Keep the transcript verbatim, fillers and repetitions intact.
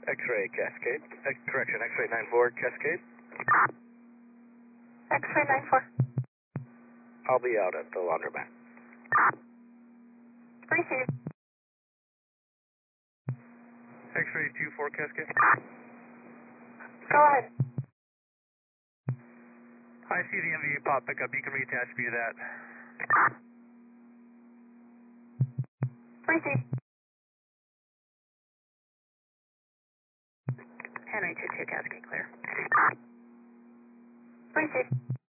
X-ray Cascade. Uh, correction, X-ray nine four Cascade. X-ray nine four. I'll be out at the laundromat. Received. X-ray two four Cascade. Go ahead. I see the M V U pop pickup. You can reattach me to that. Received. Henry two two Cascade clear. Received.